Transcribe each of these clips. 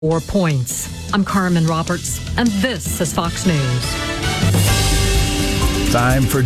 4 points. I'm Carmen Roberts, and this is Fox News. Time for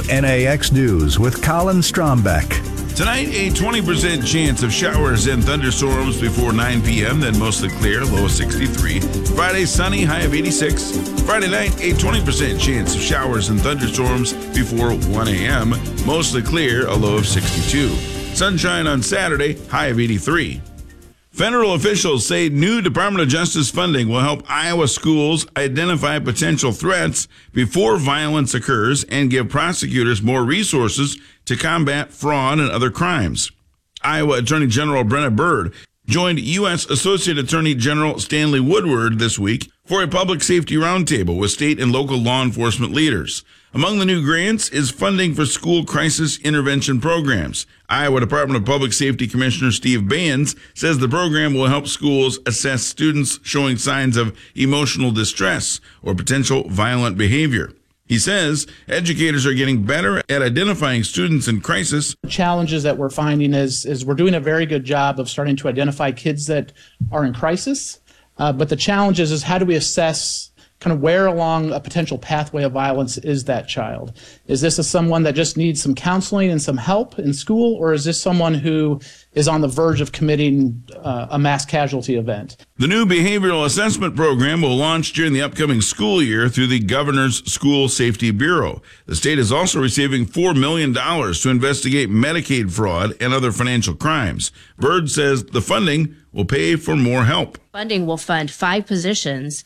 WNAX News with Colin Strombeck. Tonight, a 20% chance of showers and thunderstorms before 9 p.m., then mostly clear, low of 63. Friday, sunny, high of 86. Friday night, a 20% chance of showers and thunderstorms before 1 a.m., mostly clear, a low of 62. Sunshine on Saturday, high of 83. Federal officials say new Department of Justice funding will help Iowa schools identify potential threats before violence occurs and give prosecutors more resources to combat fraud and other crimes. Iowa Attorney General Brenna Bird joined U.S. Associate Attorney General Stanley Woodward this week for a public safety roundtable with state and local law enforcement leaders. Among the new grants is funding for school crisis intervention programs. Iowa Department of Public Safety Commissioner Steve Baines says the program will help schools assess students showing signs of emotional distress or potential violent behavior. He says educators are getting better at identifying students in crisis. The challenges that we're finding is we're doing a very good job of starting to identify kids that are in crisis. But the challenge is how do we assess kind of where along a potential pathway of violence is that child? Is this someone that just needs some counseling and some help in school, or is this someone who is on the verge of committing a mass casualty event? The new behavioral assessment program will launch during the upcoming school year through the Governor's School Safety Bureau. The state is also receiving $4 million to investigate Medicaid fraud and other financial crimes. Bird says the funding will pay for more help. Funding will fund 5 positions,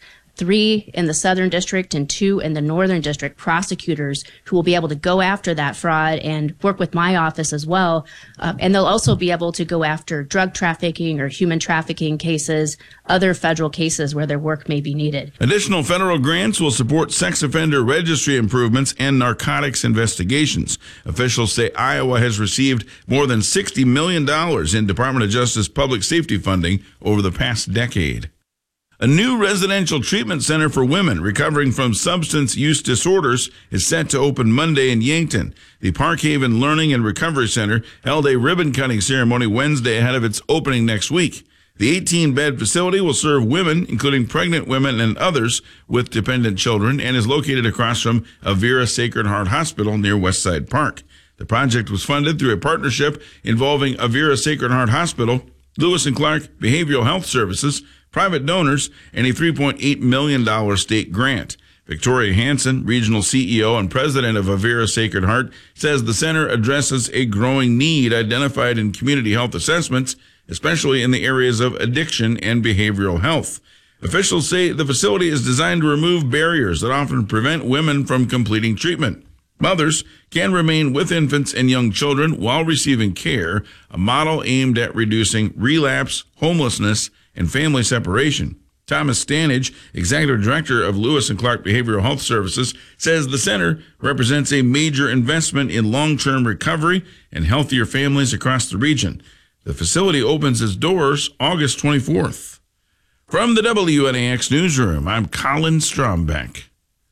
3 in the Southern District and 2 in the Northern District, prosecutors who will be able to go after that fraud and work with my office as well. And they'll also be able to go after drug trafficking or human trafficking cases, other federal cases where their work may be needed. Additional federal grants will support sex offender registry improvements and narcotics investigations. Officials say Iowa has received more than $60 million in Department of Justice public safety funding over the past decade. A new residential treatment center for women recovering from substance use disorders is set to open Monday in Yankton. The Park Haven Learning and Recovery Center held a ribbon-cutting ceremony Wednesday ahead of its opening next week. The 18-bed facility will serve women, including pregnant women and others with dependent children, and is located across from Avera Sacred Heart Hospital near Westside Park. The project was funded through a partnership involving Avera Sacred Heart Hospital, Lewis and Clark Behavioral Health Services, private donors, and a $3.8 million state grant. Victoria Hansen, regional CEO and president of Avera Sacred Heart, says the center addresses a growing need identified in community health assessments, especially in the areas of addiction and behavioral health. Officials say the facility is designed to remove barriers that often prevent women from completing treatment. Mothers can remain with infants and young children while receiving care, a model aimed at reducing relapse, homelessness, and family separation. Thomas Stanage, executive director of Lewis and Clark Behavioral Health Services, says the center represents a major investment in long-term recovery and healthier families across the region. The facility opens its doors August 24th. From the WNAX Newsroom, I'm Colin Strombeck.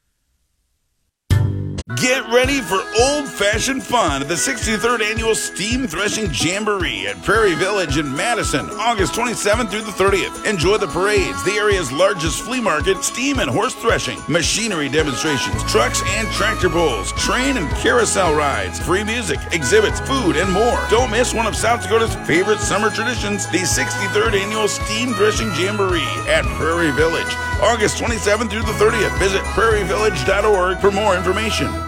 Get ready for old-fashioned fun at the 63rd Annual Steam Threshing Jamboree at Prairie Village in Madison, August 27th through the 30th. Enjoy the parades, the area's largest flea market, steam and horse threshing, machinery demonstrations, trucks and tractor pulls, train and carousel rides, free music, exhibits, food, and more. Don't miss one of South Dakota's favorite summer traditions, the 63rd Annual Steam Threshing Jamboree at Prairie Village, August 27th through the 30th. Visit prairievillage.org for more information.